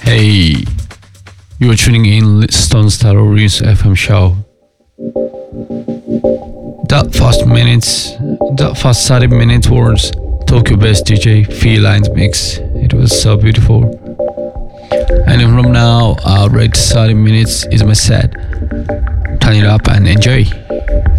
Hey, you're tuning in Stone Star Orioles FM show. That first 30 minutes was Tokyo Best DJ Felines mix. It was so beautiful. And from now, our rate 30 minutes is my set. Turn it up and enjoy.